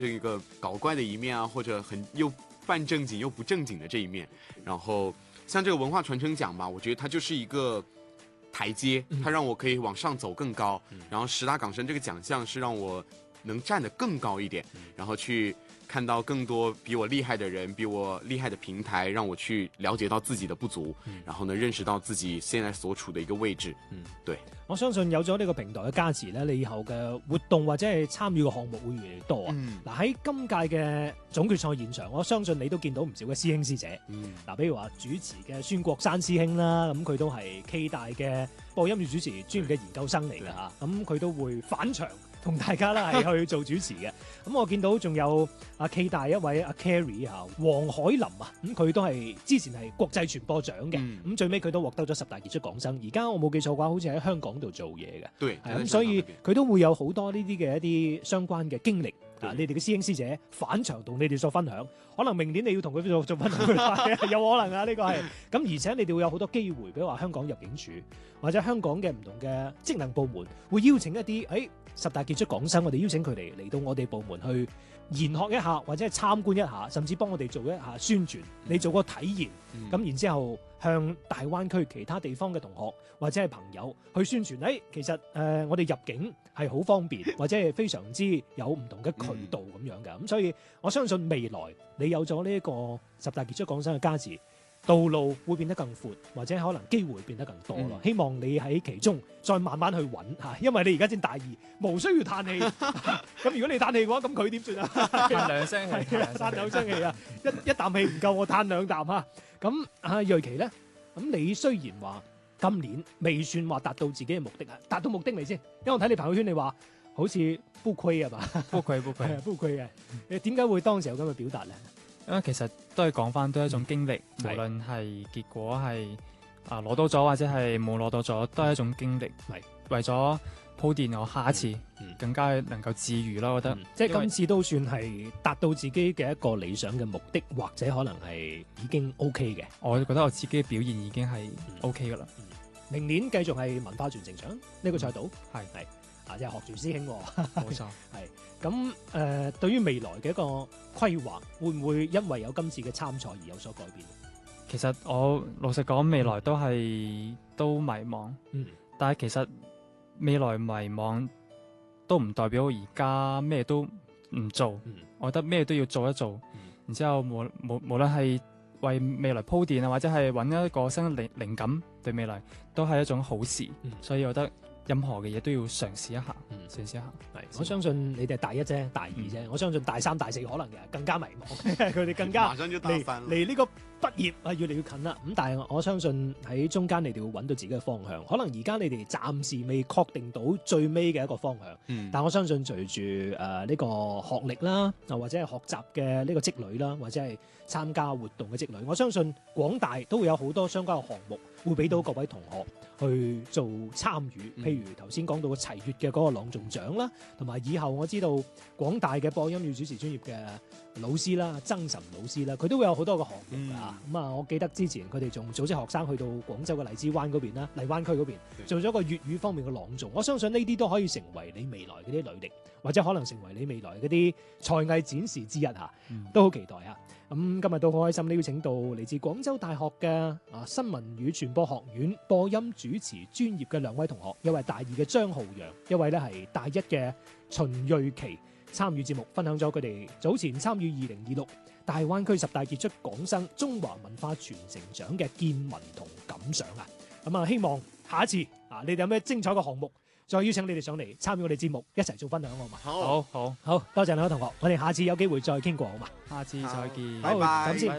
这个搞怪的一面啊，或者又半正经又不正经的这一面。然后像这个文化传承奖吧，我觉得它就是一个台阶，它让我可以往上走更高。然后十大港生这个奖项是让我能站得更高一点，然后去看到更多比我厲害的人，比我厲害的平台，讓我去了解到自己的不足，然後呢認識到自己現在所處的一個位置。對， 我相信有咗呢個平台嘅加持咧，你以後嘅活動或者係參與嘅項目會越嚟越多啊。嗱喺今屆嘅總決賽現場，我相信你都見到唔少嘅師兄師姐。嗱，比如話主持嘅孫國山師兄啦，咁佢都係 K 大嘅播音樂主持專業嘅研究生嚟㗎嚇，咁佢都會返場同大家啦係去做主持嘅。咁我見到仲有阿 K 大一位阿 Carrie 啊，黃海林啊，咁佢都係之前係國際傳播獎嘅，咁最尾佢都獲得咗10大傑出港生。而家我冇記錯嘅話，好似喺香港度做嘢嘅。 對， 咁所以佢都會有好多呢啲嘅一啲相關嘅經歷。你哋嘅師兄師姐返場同你哋做分享，可能明年你要同佢做分享，有可能啊！呢個係咁，而且你哋會有好多機會，比如話香港入境處或者香港嘅唔同嘅職能部門會邀請一啲10大傑出港生，我哋邀請佢哋嚟到我哋部門去研學一下，或者係參觀一下，甚至幫我哋做一下宣傳，你做個體驗，咁然之後向大灣區其他地方嘅同學或者係朋友去宣傳，其實我哋入境係好方便，或者係非常之有唔同嘅渠道咁樣嘅，咁所以我相信未來你有咗呢一個10大傑出港生嘅加持，道路會變得更闊，或者可能機會變得更多咯。希望你喺其中再慢慢去揾嚇，因為你而家先大二，無需要嘆氣。咁如果你嘆氣嘅話，咁佢點算啊？ 嘆兩聲氣， 嘆兩聲氣啊！一啖氣唔夠，我嘆兩啖嚇。咁瑞琪咧，咁你雖然話今年未算話達到自己嘅目的啊，達到目的未先？因為我睇你朋友圈，你話好似不虧啊嘛， 不虧嘅。你點解會當時有咁嘅表達咧？ 因為其實都係講翻都係一種經歷，無論係結果係攞到咗或者係冇攞到咗，都係一種經歷。為咗鋪墊我下一次更加能夠自如啦，我覺得。 即係今次都算係達到自己嘅一個理想嘅目的，或者可能係已經 OK 嘅。 我覺得我自己嘅表現已經係 OK 㗎啦。 明年繼續係文化傳承獎呢個賽道， 係即係學住師兄喎。 冇錯。 係咁對於未來嘅一個規劃，會唔會因為有今次嘅參賽而有所改變？ 其實我老實講，未來都迷茫。但係其實未來迷茫都唔代表而家咩都唔做。我覺得咩都要做一做。然之後無論係為未來鋪墊啊，或者係揾一個新嘅靈感，對未來都係一種好事。所以我覺得任何嘅嘢都要嘗試一下， 我相信你哋大一啫，大二啫。我相信大3、大4可能嘅更加迷茫，佢哋更加離呢個畢業越嚟越近啦。咁但係我相信喺中間你哋會揾到自己嘅方向。可能而家你哋暫時未確定到最尾嘅一個方向，但我相信隨住呢個學歷啦，或者係學習嘅呢個積累啦，或者係參加活動嘅積累，我相信廣大都會有好多相關嘅項目會俾到各位同學去做參與。譬如頭先講到齊粵嘅嗰個朗誦獎啦，同埋以後我知道廣大嘅播音與主持專業嘅老師啦，曾岑老師啦，佢都會有好多個項目㗎。我記得之前佢哋仲組織學生去到廣州嘅荔枝灣嗰邊啦，荔灣區嗰邊做咗個粵語方面嘅朗誦。我相信呢啲都可以成為你未來嗰啲履歷，或者可能成為你未來嗰啲才藝展示之一嚇，都好期待嚇。咁今日都好開心，呢邀請到嚟自廣州大學嘅新聞與傳播學院播音主持專業嘅2位同學，一位大二嘅張浩洋，一位咧係大一嘅秦瑞琪，參與節目，分享咗佢哋早前參與2026大灣區10大傑出港生中華文化傳承獎嘅見聞同感想啊！咁希望下一次你哋有咩精彩嘅項目，再邀請你哋上嚟參與我哋節目，一齊做分享好嘛？ 好， 多謝兩位同學，我哋下次有機會再傾過好嘛？ 下次再見， 拜拜。 咁先。